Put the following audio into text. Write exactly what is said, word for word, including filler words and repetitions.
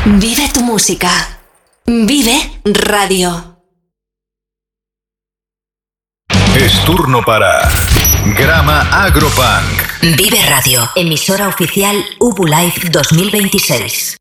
Vive tu música. Vive Radio. Es turno para Grama Agropunk. Vive Radio, emisora oficial Ubu Live dos mil veintiséis.